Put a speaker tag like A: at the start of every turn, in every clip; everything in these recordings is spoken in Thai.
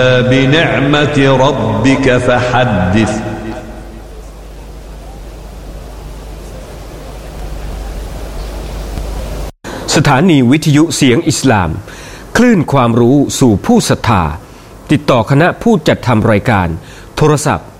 A: بنعمة ربك فحدث
B: สถานีวิทยุเสียงอิสลามคลื่นความรู้สู่ผู้ศรัทธาติดต่อคณะผู้จัดทำรายการโทรศัพท์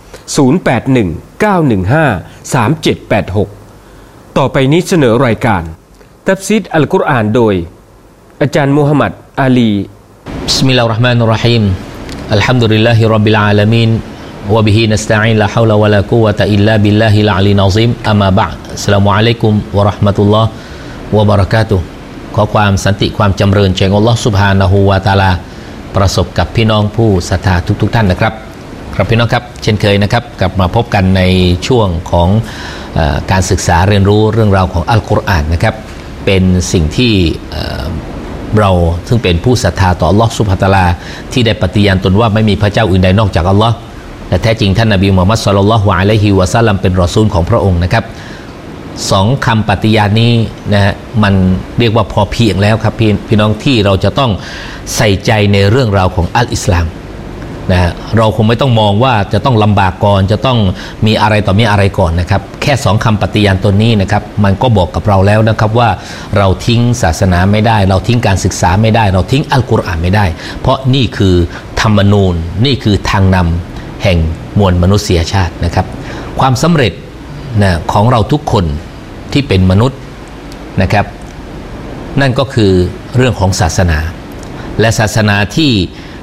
B: 0819153786ต่อไปนี้เสนอรายการตัฟซีรอัลกุรอานโดยอาจารย์มูฮัมหมัดอาลี
C: บิสมิลลาฮิรเราะห์มานิรเราะฮีมอัลฮัมดุลิลลาฮิร็อบบิลอาลามีนวะบิฮินัสตะอีนลาฮาวละวะลากุวะตะอิลลาบิลลาฮิลอะลีนอะซีมอัมมาบะอ์อัสสลามุอะลัยกุมวะเราะห์มะตุลลอฮ์วะบะเราะกาตุฮ์ขอความสันติความจำเริญจากอัลลอฮ์ซุบฮานะฮูวะตะอาลาประสบกับพี่น้องผู้ศรัทธาทุกท่านนะครับครับพี่น้องครับเช่นเคยนะครับกลับมาพบกันในช่วงของการศึกษาเรียนรู้เรื่องราวของอัลกุรอานนะครับเป็นสิ่งที่เราซึ่งเป็นผู้ศรัทธาต่ออัลลอฮ์ซุบฮานะฮูวะตะอาลาที่ได้ปฏิญาณตนว่าไม่มีพระเจ้าอื่นใดนอกจากอัลลอฮ์และแท้จริงท่านนบีมุฮัมมัดศ็อลลัลลอฮุอะลัยฮิวะซัลลัมเป็นรอซูลของพระองค์นะครับสองคำปฏิญาณนี้นะฮะมันเรียกว่าพอเพียงแล้วครับพี่น้องที่เราจะต้องใส่ใจในเรื่องราวของอัลอิสลามนะฮะเราคงไม่ต้องมองว่าจะต้องลำบากก่อนจะต้องมีอะไรต่อมีอะไรก่อนนะครับแค่สองคำปฏิญาณตัวนี้นะครับมันก็บอกกับเราแล้วนะครับว่าเราทิ้งศาสนาไม่ได้เราทิ้งการศึกษาไม่ได้เราทิ้งอัลกุรอานไม่ได้เพราะนี่คือธรรมนูญนี่คือทางนำแห่งมวลมนุษยชาตินะครับความสำเร็จนะของเราทุกคนที่เป็นมนุษย์นะครับนั่นก็คือเรื่องของศาสนาและศาสนาที่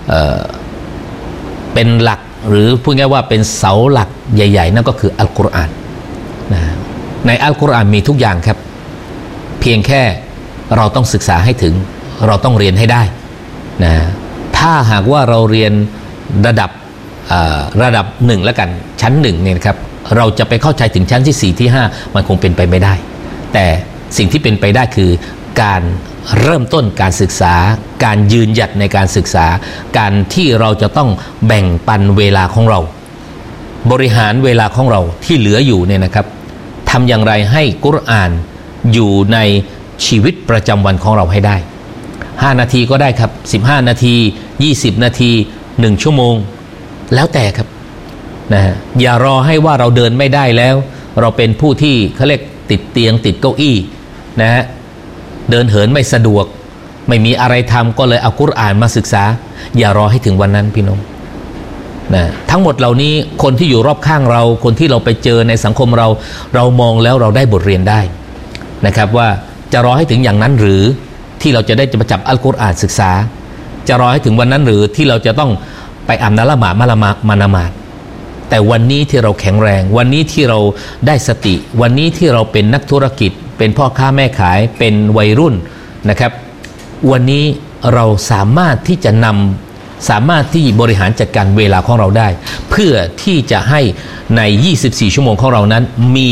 C: เป็นหลักหรือพูดง่ายว่าเป็นเสาหลักใหญ่ๆนั่นก็คืออัลกุรอานนะในอัลกุรอานมีทุกอย่างครับเพียงแค่เราต้องศึกษาให้ถึงเราต้องเรียนให้ได้นะถ้าหากว่าเราเรียนระดับหนึ่งแล้วกันชั้นหนึ่งเนี่ยครับเราจะไปเข้าใจถึงชั้นที่4ที่5มันคงเป็นไปไม่ได้แต่สิ่งที่เป็นไปได้คือการเริ่มต้นการศึกษาการยืนหยัดในการศึกษาการที่เราจะต้องแบ่งปันเวลาของเราบริหารเวลาของเราที่เหลืออยู่เนี่ยนะครับทำอย่างไรให้กุรอานอยู่ในชีวิตประจำวันของเราให้ได้5นาทีก็ได้ครับ15นาที20นาที1ชั่วโมงแล้วแต่ครับนะฮะอย่ารอให้ว่าเราเดินไม่ได้แล้วเราเป็นผู้ที่เขาเรียกติดเตียงติดเก้าอี้นะฮะเดินเหินไม่สะดวกไม่มีอะไรทำก็เลยเอากุรอานมาศึกษาอย่ารอให้ถึงวันนั้นพี่น้องนะทั้งหมดเหล่านี้คนที่อยู่รอบข้างเราคนที่เราไปเจอในสังคมเรามองแล้วเราได้บทเรียนได้นะครับว่าจะรอให้ถึงอย่างนั้นหรือที่เราจะได้จะมาจับอัลกุรอานศึกษาจะรอให้ถึงวันนั้นหรือที่เราจะต้องไปอาบน้ำละหมาดมาละหมาดแต่วันนี้ที่เราแข็งแรงวันนี้ที่เราได้สติวันนี้ที่เราเป็นนักธุรกิจเป็นพ่อค้าแม่ขายเป็นวัยรุ่นนะครับวันนี้เราสามารถที่จะสามารถที่บริหารจัดการเวลาของเราได้เพื่อที่จะให้ใน24ชั่วโมงของเรานั้นมี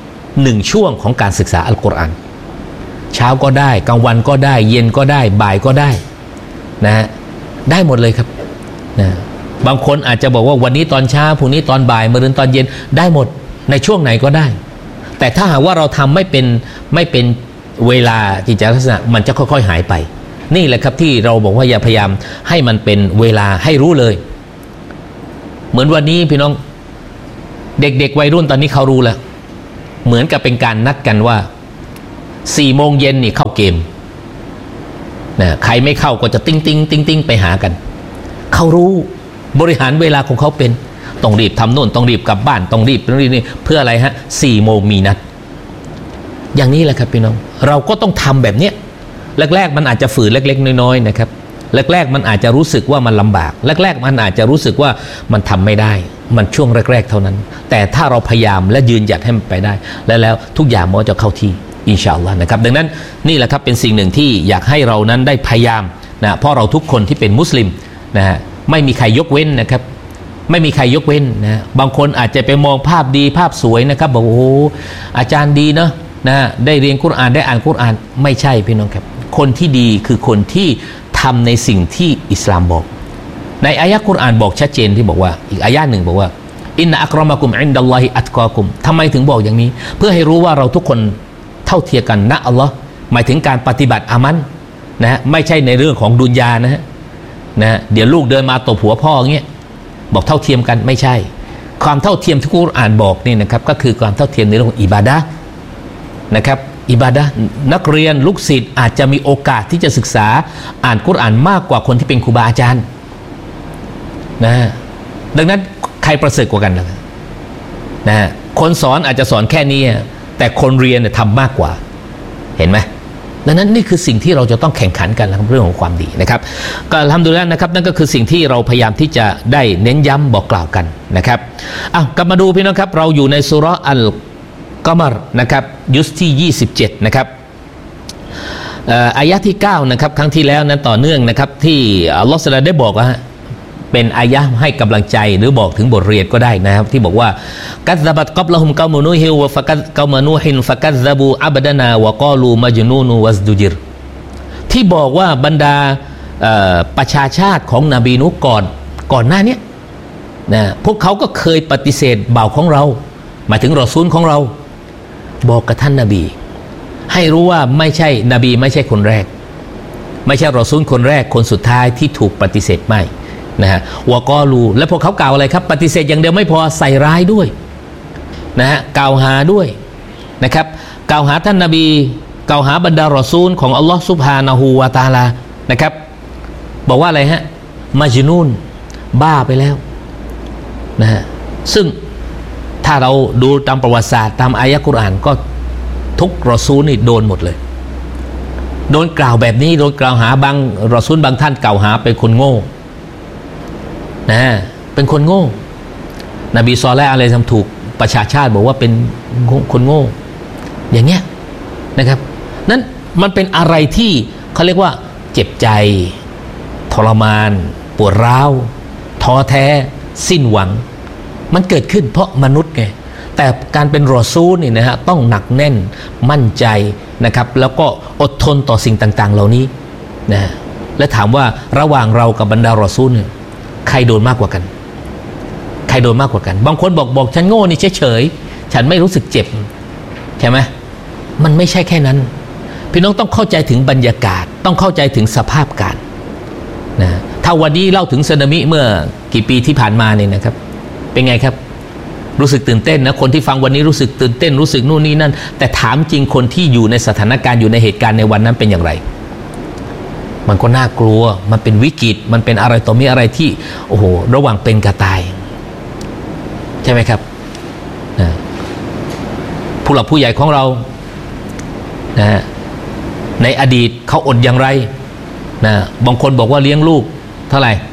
C: 1ช่วงของการศึกษาอัลกุรอานเช้าก็ได้กลางวันก็ได้เย็นก็ได้บ่ายก็ได้นะฮะได้หมดเลยครับนะบางคนอาจจะบอกว่าวันนี้ตอนเช้าพรุ่งนี้ตอนบ่ายมะรืนตอนเย็นได้หมดในช่วงไหนก็ได้แต่ถ้าหากว่าเราทำไม่เป็นเวลากิจลักษณะมันจะค่อยๆหายไปนี่แหละครับที่เราบอกว่าอย่าพยายามให้มันเป็นเวลาให้รู้เลยเหมือนวันนี้พี่น้องเด็กๆวัยรุ่นตอนนี้เขารู้แล้วเหมือนกับเป็นการนัดกันว่า4 โมงเย็นนี่เข้าเกมนะใครไม่เข้าก็จะติ้งไปหากันเขารู้บริหารเวลาของเขาเป็นต้องรีบทำโน่นต้องรีบกลับบ้านต้องรีบนี่เพื่ออะไรฮะ4 โมงมีนัดอย่างนี้แหละครับพี่น้องเราก็ต้องทำแบบเนี้ยแรกๆมันอาจจะฝืนเล็กๆน้อยๆนะครับแรกๆมันอาจจะรู้สึกว่ามันลำบากแรกๆมันอาจจะรู้สึกว่ามันทำไม่ได้มันช่วงแรกๆเท่านั้นแต่ถ้าเราพยายามและยืนหยัดให้มันไปได้แล้วทุกอย่างมันจะเข้าที่อินชาอัลลอฮ์นะครับดังนั้นนี่แหละครับเป็นสิ่งหนึ่งที่อยากให้เรานั้นได้พยายามนะเพราะเราทุกคนที่เป็นมุสลิมนะฮะไม่มีใครยกเว้นนะครับไม่มีใครยกเว้นนะบางคนอาจจะไปมองภาพดีภาพสวยนะครับบอกโอ้โหอาจารย์ดีเนาะนะได้เรียนกุรอานได้อ่านกุรอานไม่ใช่พี่น้องครับคนที่ดีคือคนที่ทำในสิ่งที่อิสลามบอกในอายะห์กุรอานบอกชัดเจนที่บอกว่าอีกอายะห์หนึ่งบอกว่าอินนะอักรอมะกุมอินดัลลอฮิอัตกอกุมทำไมถึงบอกอย่างนี้เพื่อให้รู้ว่าเราทุกคนเท่าเทียมกันนะอัลลอฮ์หมายถึงการปฏิบัติอามันนะฮะไม่ใช่ในเรื่องของดุนยานะฮะนะเดี๋ยวลูกเดินมาตบหัวพ่อเงี้ยบอกเท่าเทียมกันไม่ใช่ความเท่าเทียมที่กุรอานบอกนี่นะครับก็คือความเท่าเทียมในเรื่องของอิบาดะห์นะครับอิบาดะห์นักเรียนลูกศิษย์อาจจะมีโอกาสที่จะศึกษาอ่านกุรอานมากกว่าคนที่เป็นครูบาอาจารย์นะดังนั้นใครประเสริฐกว่ากันนะคนสอนอาจจะสอนแค่นี้แต่คนเรียนทำมากกว่าเห็นไหมดังนั้นนี่คือสิ่งที่เราจะต้องแข่งขันกันเรื่องของความดีนะครับก็อัลฮัมดุลิลละห์นะครับนั่นก็คือสิ่งที่เราพยายามที่จะได้เน้นย้ำบอกกล่าวกันนะครับกลับมาดูพี่น้องครับเราอยู่ในซูเราะห์อัลกอมรนะครับยุสที่27นะครับอายะที่9นะครับครั้งที่แล้วนั้นต่อเนื่องนะครับที่อัลลอฮฺได้บอกว่าเป็นอายะให้กำลังใจหรือบอกถึงบทเรียนก็ได้นะครับที่บอกว่ากัซซะบัตกับละฮุมกอมุนูฮิวะฟะกัซกอมนูฮินฟะกัซซะบูอับดานาวะกอลูมัจนูนวัสดุจิรที่บอกว่าบรรดาประชาชาติของนบีนูก่อนหน้านี้นะพวกเขาก็เคยปฏิเสธบ่าวของเราหมายถึงรอซูลของเราบอกกับท่านนบีให้รู้ว่าไม่ใช่นบีไม่ใช่คนแรกไม่ใช่รอซูลคนแรกคนสุดท้ายที่ถูกปฏิเสธไม่นะฮะวะกอลูและพวกเขากล่าวอะไรครับปฏิเสธอย่างเดียวไม่พอใส่ร้ายด้วยนะฮะกล่าวหาด้วยนะครับกล่าวหาท่านนบีกล่าวหาบรรดารอซูลของอัลลอฮฺซุบฮานะฮูวะตะอาลานะครับบอกว่าอะไรฮะมัจนูนบ้าไปแล้วนะฮะซึ่งถ้าเราดูตามประวัติศาสตร์ตามอายะกุรอานก็ทุกรอซูลนี่โดนหมดเลยโดนกล่าวแบบนี้โดนกล่าวหาบางรอซูลบางท่านกล่าวหาเป็นคนโง่นะเป็นคนโง่นบีซอเลห์อะลัยฮิสสลามถูกประชาชาติบอกว่าเป็นคนโง่อย่างเงี้ยนะครับนั้นมันเป็นอะไรที่เขาเรียกว่าเจ็บใจทรมานปวดร้าวท้อแท้สิ้นหวังมันเกิดขึ้นเพราะมนุษย์ไงแต่การเป็นรอซูลนี่นะฮะต้องหนักแน่นมั่นใจนะครับแล้วก็อดทนต่อสิ่งต่างๆเหล่านี้นะและถามว่าระหว่างเรากับบรรดารอซูลเนี่ยใครโดนมากกว่ากันใครโดนมากกว่ากันบางคนบอกฉันโง่นี่เฉยๆฉันไม่รู้สึกเจ็บใช่ไหมมันไม่ใช่แค่นั้นพี่น้องต้องเข้าใจถึงบรรยากาศต้องเข้าใจถึงสภาพการนะถ้าวันนี้เล่าถึงสึนามิเมื่อกี่ปีที่ผ่านมาเนี่ยนะครับเป็นไงครับรู้สึกตื่นเต้นนะคนที่ฟังวันนี้รู้สึกตื่นเต้นรู้สึกนู่นนี่นั่นแต่ถามจริงคนที่อยู่ในสถานการณ์อยู่ในเหตุการณ์ในวันนั้นเป็นอย่างไรมันก็น่ากลัวมันเป็นวิกฤตมันเป็นอะไรต่อมีอะไรที่โอ้โหระหว่างเป็นกับตายใช่ไหมครับนะผู้หลักผู้ใหญ่ของเรานะในอดีตเขาอดอย่างไรนะบางคนบอกว่าเลี้ยงลูกเท่าไหร่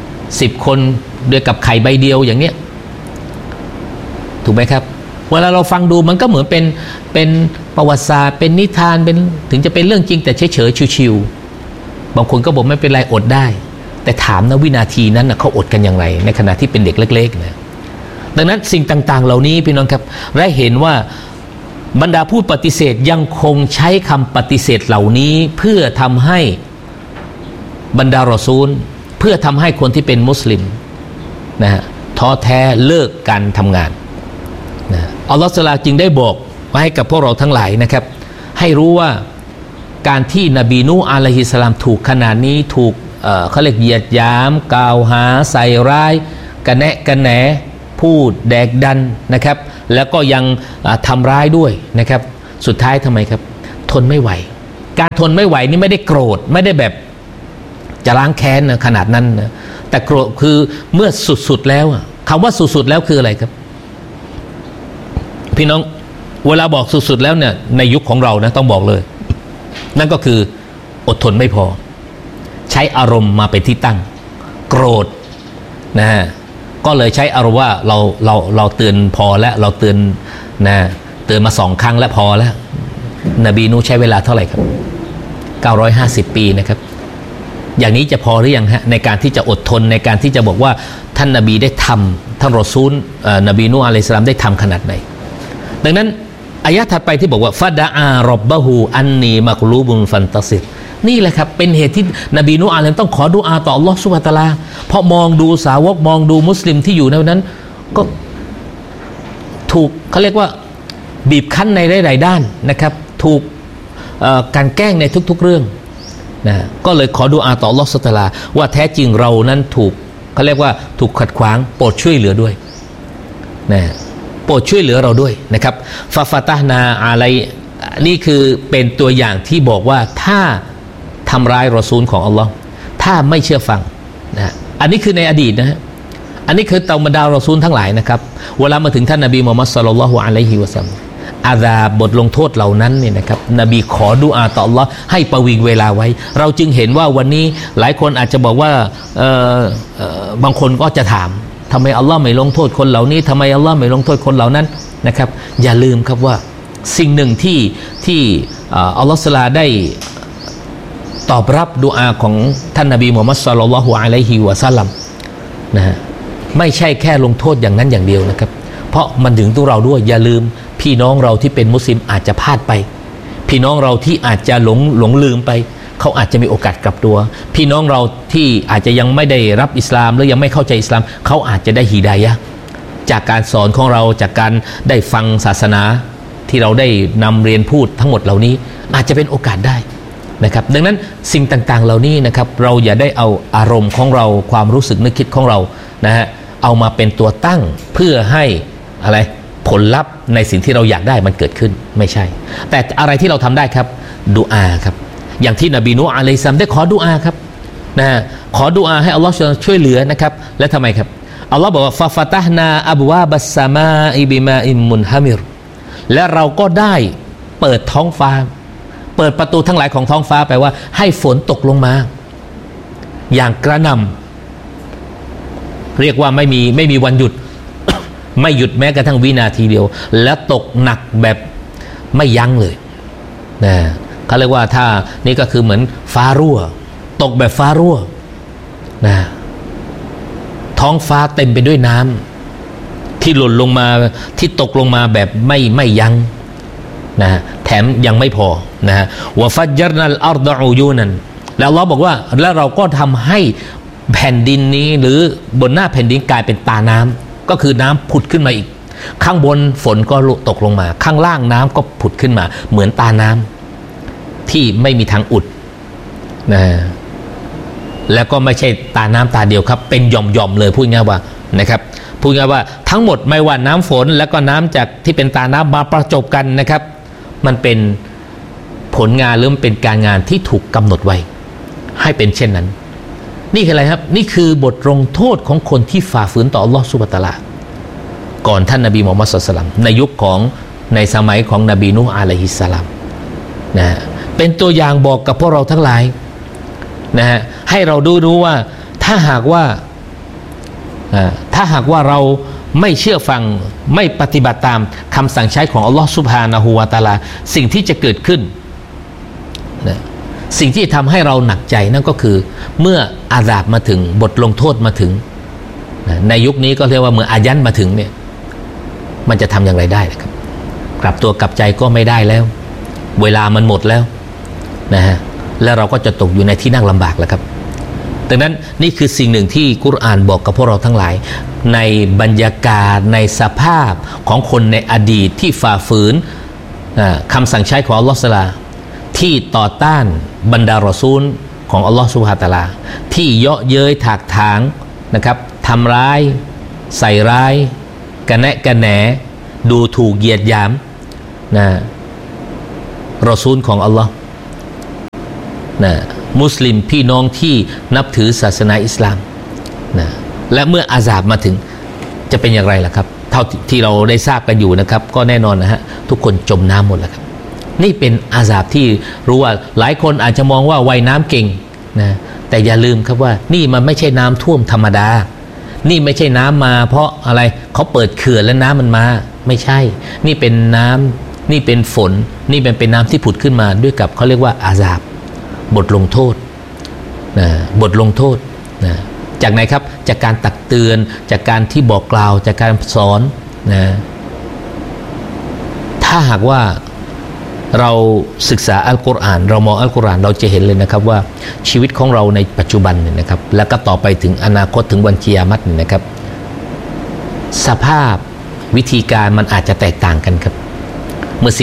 C: 10 คนด้วยกับไข่ใบเดียวอย่างเนี้ยถูกไหมครับเวลาเราฟังดูมันก็เหมือนเป็นประวัติศาสตร์เป็นนิทานเป็นถึงจะเป็นเรื่องจริงแต่เฉยๆชิวๆบางคนก็บอกไม่เป็นไรอดได้แต่ถามนะวินาทีนั้นนะเขาอดกันอย่างไรในขณะที่เป็นเด็กเล็กๆนะดังนั้นสิ่งต่างๆเหล่านี้พี่น้องครับได้เห็นว่าบรรดาผู้ปฏิเสธยังคงใช้คำปฏิเสธเหล่านี้เพื่อทำให้บรรดารอซูลเพื่อทำให้คนที่เป็นมุสลิมนะฮะท้อแท้เลิกการทำงานนะอัลลอฮฺซุบฮานะฮูวะตะอาลาจึงได้บอกไว้ให้กับพวกเราทั้งหลายนะครับให้รู้ว่าการที่นบีนูห์อะลัยฮิสสลามถูกขนาดนี้ถูกเขาเรียกเหยียดหยามกล่าวหาใส่ร้ายกระแนะกระแหนพูดแดกดันนะครับแล้วก็ยังทำร้ายด้วยนะครับสุดท้ายทำไมครับทนไม่ไหวการทนไม่ไหวนี่ไม่ได้โกรธไม่ได้แบบจะล้างแค้นนะขนาดนั้นนะแต่โกรธคือเมื่อสุดๆแล้วคำว่าสุดๆแล้วคืออะไรครับพี่น้องเวลาบอกสุดๆแล้วเนี่ยในยุคของเรานะต้องบอกเลยนั่นก็คืออดทนไม่พอใช้อารมณ์มาเป็นที่ตั้งโกรธนะฮะก็เลยใช้อารมณ์ว่าเราเตือนพอแล้วเราเตือนนะเตือนมา2 ครั้งแล้วพอแล้วนบีนูห์ใช้เวลาเท่าไหร่ครับ950 ปีนะครับอย่างนี้จะพอหรือยังฮะในการที่จะอดทนในการที่จะบอกว่าท่านนบีได้ทำท่านรอซูลนบีนูห์อะลัยฮิสสลามได้ทำขนาดไหนดังนั้นอายะถัดไปที่บอกว่าฟาดะอาร็อบบะฮูอันนีมักลูบุนฟันตัซิรนี่แหละครับเป็นเหตุที่นบีนูห์อะลัยฮิสสลามต้องขอดุอาต่ออัลเลาะห์ซุบฮานะฮูวะตะอาลาเพราะมองดูสาวกมองดูมุสลิมที่อยู่ในนั้นก็ถูกเขาเรียกว่าบีบคั้นในหลายๆด้านนะครับถูกการแกล้งในทุกๆเรื่องนะก็เลยขอดุอาต่ออัลเลาะห์ซุบฮานะฮูวะตะอาลาว่าแท้จริงเรานั้นถูกเขาเรียกว่าถูกขัดขวางโปรดช่วยเหลือด้วยนะโปรดช่วยเหลือเราด้วยนะครับฟาฟาตะฮ์นาอะไรนี่คือเป็นตัวอย่างที่บอกว่าถ้าทำร้ายรอซูลของอัลลอฮ์ถ้าไม่เชื่อฟังนะอันนี้คือในอดีตนะฮะอันนี้คือเตาบรรดารอซูลทั้งหลายนะครับเวลามาถึงท่านนบีมุฮัมมัดศ็อลลัลลอฮุอะลัยฮิวะซัลลัมอาซาบบทลงโทษเหล่านั้นเนี่ยนะครับนบีขอดุอาต่ออัลลอฮ์ให้ประวิงเวลาไว้เราจึงเห็นว่าวันนี้หลายคนอาจจะบอกว่าบางคนก็จะถามทำไมอัลลอฮ์ไม่ลงโทษคนเหล่านี้ทำไมอัลลอฮ์ไม่ลงโทษคนเหล่านั้นนะครับอย่าลืมครับว่าสิ่งหนึ่งที่อัลลอฮ์ซุบฮานะฮูวะตะอาลาได้ตอบรับดุอาของท่านนบีมุฮัมมัดศ็อลลัลลอฮุอะลัยฮิวะซัลลัมนะฮะไม่ใช่แค่ลงโทษอย่างนั้นอย่างเดียวนะครับเพราะมันถึงตัวเราด้วยอย่าลืมพี่น้องเราที่เป็นมุสลิมอาจจะพลาดไปพี่น้องเราที่อาจจะหลงลืมไปเขาอาจจะมีโอกาสกลับตัวพี่น้องเราที่อาจจะยังไม่ได้รับอิสลามหรือยังไม่เข้าใจอิสลามเขาอาจจะได้ฮีดายะห์จากการสอนของเราจากการได้ฟังศาสนาที่เราได้นำเรียนพูดทั้งหมดเหล่านี้อาจจะเป็นโอกาสได้นะครับดังนั้นสิ่งต่างๆเหล่านี้นะครับเราอย่าได้เอาอารมณ์ของเราความรู้สึกนึกคิดของเรานะฮะเอามาเป็นตัวตั้งเพื่อให้อะไรผลลัพธ์ในสิ่งที่เราอยากได้มันเกิดขึ้นไม่ใช่แต่อะไรที่เราทำได้ครับดุอาครับอย่างที่นบีนูฮ์อะลัยฮิสสลามได้ขอดุอาครับนะขอดุอาให้อัลลอฮ์ช่วยเหลือนะครับและทำไมครับอัลลอฮ์บอกว่าฟาฟะตะฮ์นาอับวาบัสสามาอิบิมาอิมมุนฮามิรและเราก็ได้เปิดท้องฟ้าเปิดประตูทั้งหลายของท้องฟ้าแปลว่าให้ฝนตกลงมาอย่างกระหน่ำเรียกว่าไม่มีวันหยุด ไม่หยุดแม้กระทั่งวินาทีเดียวและตกหนักแบบไม่ยั้งเลยนะเขาเรียกว่าถ้านี่ก็คือเหมือนฟ้ารั่วตกแบบฟ้ารั่วนะท้องฟ้าเต็มไปด้วยน้ำที่หล่นลงมาที่ตกลงมาแบบไม่ยั้งนะแถมยังไม่พอนะฮะวะฟัจญรนัลอัรฎออุยูนันแล้วอัลเลาะห์บอกว่าแล้วเราก็ทำให้แผ่นดินนี้หรือบนหน้าแผ่นดินกลายเป็นตาน้ำก็คือน้ำผุดขึ้นมาอีกข้างบนฝนก็ตกลงมาข้างล่างน้ำก็ผุดขึ้นมาเหมือนตาน้ำที่ไม่มีทางอุดนะแล้วก็ไม่ใช่ตาน้ำตาเดียวครับเป็นหย่อมๆเลยพูดง่ายว่านะครับพูดง่ายว่าทั้งหมดไม่ว่าน้ำฝนแล้วก็น้ำจากที่เป็นตาน้ำมาประจบกันนะครับมันเป็นผลงานหรือมันเป็นการงานที่ถูกกำหนดไว้ให้เป็นเช่นนั้นนี่คืออะไรครับนี่คือบทลงโทษของคนที่ฝ่าฝืนต่ออัลลอฮฺซุบฮานะฮูวะตะอาลาก่อนท่านนบีมุฮัมมัดศ็อลลัลลอฮุอะลัยฮิวะซัลลัมในยุคของในสมัยของนบีนูฮ์อะลัยฮิสสลามนะฮะเป็นตัวอย่างบอกกับพวกเราทั้งหลายนะฮะให้เราดูว่าถ้าหากว่าเราไม่เชื่อฟังไม่ปฏิบัติตามคำสั่งใช้ของอัลลอฮฺซุบฮานะฮูวะตะอาลาสิ่งที่จะเกิดขึ้นนะสิ่งที่ทำให้เราหนักใจนั่นก็คือเมื่ออาซาบมาถึงบทลงโทษมาถึงนะในยุคนี้ก็เรียกว่าเมื่ออายันมาถึงเนี่ยมันจะทำอย่างไรได้นะครับกลับตัวกลับใจก็ไม่ได้แล้วเวลามันหมดแล้วนะฮะแล้วเราก็จะตกอยู่ในที่นั่งลำบากแล้วครับดังนั้นนี่คือสิ่งหนึ่งที่กุรอานบอกกับพวกเราทั้งหลายในบรรยากาศในสภาพของคนในอดีตที่ฝ่าฝืนคำสั่งใช้ของอัลลอฮฺซุบฮานะฮูวะตะอาลาที่ต่อต้านบรรดารอซูลของอัลลอฮฺซุบฮานะฮูวะตะอาลาที่เยาะเย้ยถากถางนะครับทำร้ายใส่ร้ายกระแนะกระแหนดูถูกเหยียดหยามนะรอซูลของอัลลอฮฺนะมุสลิมพี่น้องที่นับถือศาสนาอิสลามนะและเมื่ออาซาบมาถึงจะเป็นอย่างไรล่ะครับเท่าที่เราได้ทราบกันอยู่นะครับก็แน่นอนนะฮะทุกคนจมน้ำหมดแล้วครับนี่เป็นอาซาบที่รู้ว่าหลายคนอาจจะมองว่าว่ายน้ำเก่งนะแต่อย่าลืมครับว่านี่มันไม่ใช่น้ำท่วมธรรมดานี่ไม่ใช่น้ำมาเพราะอะไรเขาเปิดเขื่อนแล้วน้ำมันมาไม่ใช่นี่เป็นน้ำนี่เป็นฝนนี่เป็นน้ำที่ผุดขึ้นมาด้วยกับเขาเรียกว่าอาซาบบทลงโทษนะบทลงโทษนะจากไหนครับจากการตักเตือนจากการที่บอกกล่าวจากการสอนนะถ้าหากว่าเราศึกษาอัลกุรอานเรามองอัลกุรอานเราจะเห็นเลยนะครับว่าชีวิตของเราในปัจจุบันเนี่ยนะครับแล้วก็ต่อไปถึงอนาคตถึงวันกิยามะฮ์เนี่ยนะครับสภาพวิธีการมันอาจจะแตกต่างกันครับเมื่อ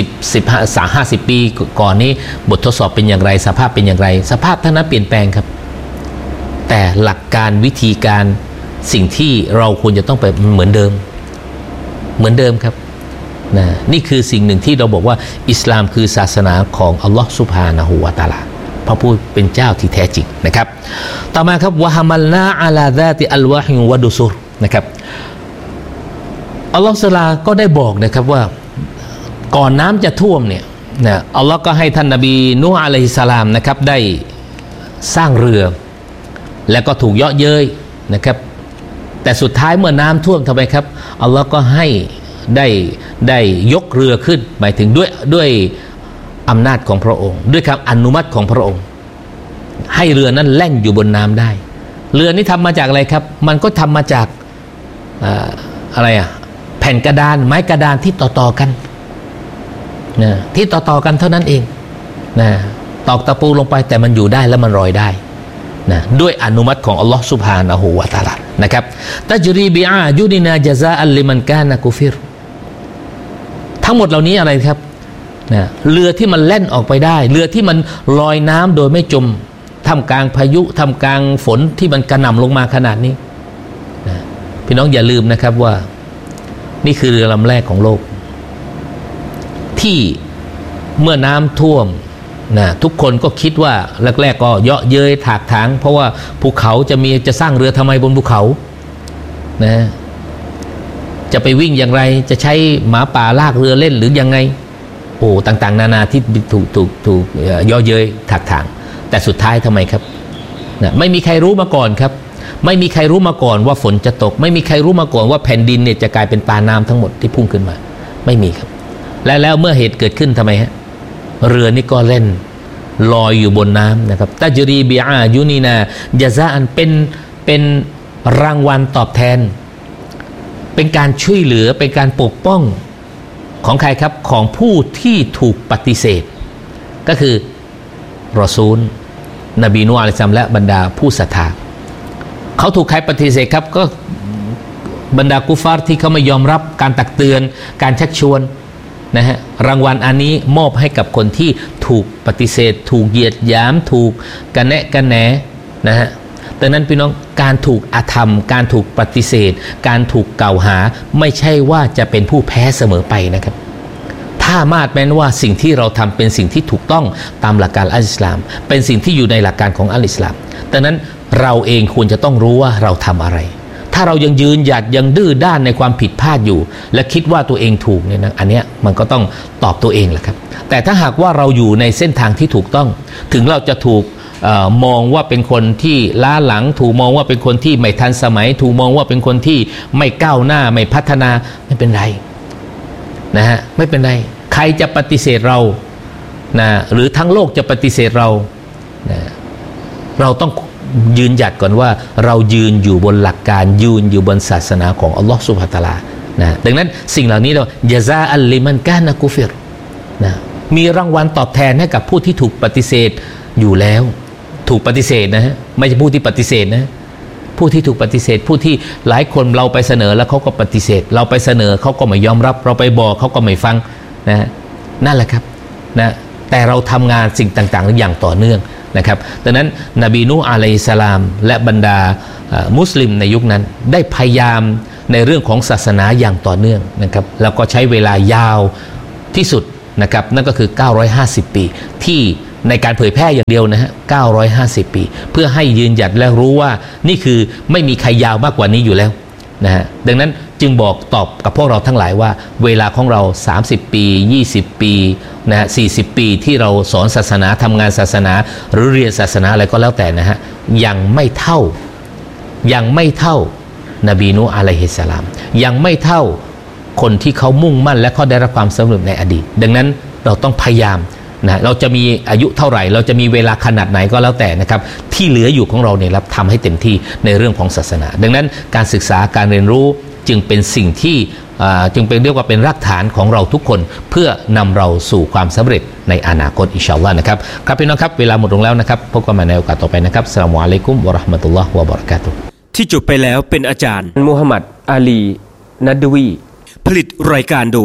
C: 50 ปีก่อนนี้บททดสอบเป็นอย่างไรสภาพเป็นอย่างไรสภาพท่านนั้นเปลี่ยนแปลงครับแต่หลักการวิธีการสิ่งที่เราควรจะต้องไปเหมือนเดิมครับนะนี่คือสิ่งหนึ่งที่เราบอกว่าอิสลามคือศาสนาของอัลลอฮฺซุบฮานะฮูวะตะอาลาพระผู้เป็นเจ้าที่แท้จริงนะครับต่อมาครับวะฮามัลนาอะลาซาติอัลวะฮิวะดุซุรนะครับอัลลอฮฺซุบฮานะฮูวะตะอาลาก็ได้บอกนะครับว่าก่อนน้ำจะท่วมเนี่ยนะอัลลอฮ์ก็ให้ท่านนบีนูห์อะลัยฮิสสลามนะครับได้สร้างเรือแล้วก็ถูกเยาะเย้ยนะครับแต่สุดท้ายเมื่อน้ำท่วมทำไมครับอัลลอฮ์ก็ให้ได้ยกเรือขึ้นหมายถึงด้วยอำนาจของพระองค์ด้วยคำอนุมัติของพระองค์ให้เรือนั้นแล่นอยู่บนน้ำได้เรือนี้ทำมาจากอะไรครับมันก็ทำมาจากอะไรแผ่นกระดานไม้กระดานที่ต่อกันนะที่ต่อกันเท่านั้นเองนะตอกตะปูลงไปแต่มันอยู่ได้และมันลอยได้นะด้วยอนุมัติของอัลลอฮฺซุบฮานะฮูวะตะอาลานะครับตัจรีบิอายุดินาญะซาอัลลิมันกานะกุฟิรทั้งหมดเหล่านี้อะไรครับนะเรือที่มันแล่นออกไปได้เรือที่มันลอยน้ำโดยไม่จมท่ามกลางพายุท่ามกลางฝนที่มันกระหน่ำลงมาขนาดนี้นะพี่น้องอย่าลืมนะครับว่านี่คือเรือลำแรกของโลกที่เมื่อน้ำท่วมนะทุกคนก็คิดว่าแรกๆก็เยาะเย้ยถากถางเพราะว่าภูเขาจะสร้างเรือทำไมบนภูเขานะจะไปวิ่งอย่างไรจะใช้หมาป่าลากเรือเล่นหรือยังไงโอ้ต่างๆนานาที่ถูกเยาะเย้ยถากถางแต่สุดท้ายทำไมครับนะไม่มีใครรู้มาก่อนครับไม่มีใครรู้มาก่อนว่าฝนจะตกไม่มีใครรู้มาก่อนว่าแผ่นดินเนี่ยจะกลายเป็นตาน้ำทั้งหมดที่พุ่งขึ้นมาไม่มีครับแล้วเมื่อเหตุเกิดขึ้นทำไมฮะเรือนี่ก็เล่นลอยอยู่บนน้ำนะครับตัจรีบิอายุนีนาญะซาอันเป็นรางวัลตอบแทนเป็นการช่วยเหลือเป็นการปกป้องของใครครับของผู้ที่ถูกปฏิเสธก็คือรอซูลนบีนูห์อะลัยฮิสสลามและบรรดาผู้ศรัทธาเขาถูกใครปฏิเสธครับก็บรรดากุฟาร์ที่เขาไม่ยอมรับการตักเตือนการชักชวนนะฮะรางวัลอันนี้มอบให้กับคนที่ถูกปฏิเสธถูกเหยียดหยามถูกกระแนะกระแหนนะฮะดังนั้นพี่น้องการถูกอาธรรมการถูกปฏิเสธการถูกกล่าวหาไม่ใช่ว่าจะเป็นผู้แพ้เสมอไปนะครับถ้ามาดแม้นว่าสิ่งที่เราทำเป็นสิ่งที่ถูกต้องตามหลักการอัลอิสลามเป็นสิ่งที่อยู่ในหลักการของอัลอิสลามดังนั้นเราเองควรจะต้องรู้ว่าเราทำอะไรถ้าเรายังยืนหยัดยังดื้อด้านในความผิดพลาดอยู่และคิดว่าตัวเองถูกเนี่ยนะอันเนี้ยมันก็ต้องตอบตัวเองแหละครับแต่ถ้าหากว่าเราอยู่ในเส้นทางที่ถูกต้องถึงเราจะถูกมองว่าเป็นคนที่ล้าหลังถูกมองว่าเป็นคนที่ไม่ทันสมัยถูกมองว่าเป็นคนที่ไม่ก้าวหน้าไม่พัฒนาไม่เป็นไรนะฮะไม่เป็นไรใครจะปฏิเสธเรานะหรือทั้งโลกจะปฏิเสธเรานะเราต้องยืนหยัดก่อนว่าเรายืนอยู่บนหลักการยืนอยู่บนศาสนาของอัลลอฮฺซุบฮานะฮูวะตะอาลานะดังนั้นสิ่งเหล่านี้เราญะซาอัลลิมันกานะกุฟิรนะมีรางวัลตอบแทนให้กับผู้ที่ถูกปฏิเสธอยู่แล้วถูกปฏิเสธนะฮะไม่ใช่ผู้ที่ปฏิเสธนะผู้ที่ถูกปฏิเสธผู้ที่หลายคนเราไปเสนอแล้วเขาก็ปฏิเสธเราไปเสนอเขาก็ไม่ยอมรับเราไปบอกเขาก็ไม่ฟังนะนั่นแหละครับนะแต่เราทำงานสิ่งต่างๆอย่างต่อเนื่องนะครับดังนั้นนบีนูห์อะลัยฮิสสลามและบรรดามุสลิมในยุคนั้นได้พยายามในเรื่องของศาสนาอย่างต่อเนื่องนะครับแล้วก็ใช้เวลายาวที่สุดนะครับนั่นก็คือ950ปีที่ในการเผยแพร่อย่างเดียวนะฮะ950ปีเพื่อให้ยืนหยัดและรู้ว่านี่คือไม่มีใครยาวมากกว่านี้อยู่แล้วนะฮะดังนั้นจึงบอกตอบกับพวกเราทั้งหลายว่าเวลาของเรา30ปี20ปีนะ40ปีที่เราสอนศาสนาทำงานศาสนาหรือเรียนศาสนาอะไรก็แล้วแต่นะฮะยังไม่เท่านบีนูห์อะลัยฮิสสลามยังไม่เท่าคนที่เขามุ่งมั่นและเขาได้รับความสำเร็จในอดีตดังนั้นเราต้องพยายามนะเราจะมีอายุเท่าไหร่เราจะมีเวลาขนาดไหนก็แล้วแต่นะครับที่เหลืออยู่ของเราเนี่ยรับทำให้เต็มที่ในเรื่องของศาสนาดังนั้นการศึกษาการเรียนรู้จึงเป็นสิ่งที่จึงเป็นเรียกว่าเป็นรากฐานของเราทุกคนเพื่อนำเราสู่ความสำเร็จในอนาคตอินชาอัลลอฮ์นะครับครับพี่น้องครับเวลาหมดลงแล้วนะครับพบกันใหม่ในโอกาสต่อไปนะครับอัสสลามุอะลัยกุมวะเราะห์มะตุลลอฮ์วะบะเราะกาตุฮ์
B: ที่จบไปแล้วเป็นอาจารย์มุฮัมมัดอาลีนัดวีผลิตรายการโดย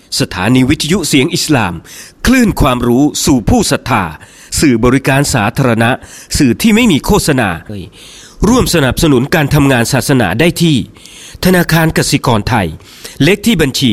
B: สถานีวิทยุเสียงอิสลามคลื่นความรู้สู่ผู้ศรัทธาสื่อบริการสาธารณะสื่อที่ไม่มีโฆษณาร่วมสนับสนุนการทำงานศาสนาได้ที่ธนาคารกสิกรไทยเลขที่บัญชี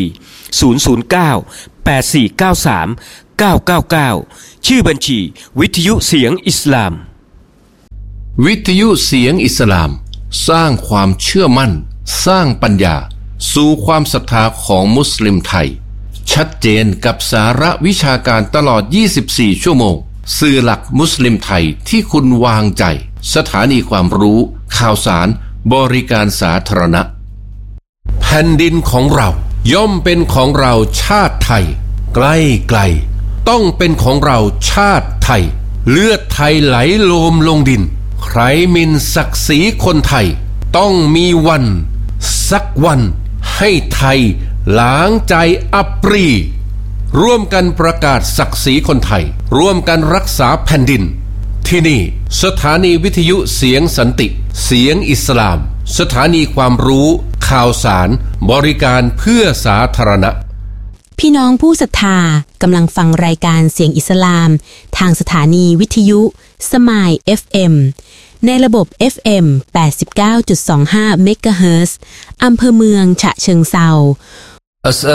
B: 009-8493-999ชื่อบัญชีวิทยุเสียงอิสลาม
D: วิทยุเสียงอิสลามสร้างความเชื่อมั่นสร้างปัญญาสู่ความศรัทธาของมุสลิมไทยชัดเจนกับสาระวิชาการตลอด24ชั่วโมงสื่อหลักมุสลิมไทยที่คุณวางใจสถานีความรู้ข่าวสารบริการสาธารณะแผ่นดินของเราย่อมเป็นของเราชาติไทยใกล้ไกลต้องเป็นของเราชาติไทยเลือดไทยไหลโลมลงดินใครหมิ่นศักดิ์ศรีคนไทยต้องมีวันสักวันให้ไทยล้างใจอับปรีร่วมกันประกาศศักดิ์ศรีคนไทยร่วมกันรักษาแผ่นดินที่นี่สถานีวิทยุเสียงสันติเสียงอิสลามสถานีความรู้ข่าวสารบริการเพื่อสาธารณะ
E: พี่น้องผู้ศรัทธากำลังฟังรายการเสียงอิสลามทางสถานีวิทยุสมาย FM ในระบบ FM 89.25 เมกะเฮิรตซ์อำเภอเมืองฉะเชิงเทรา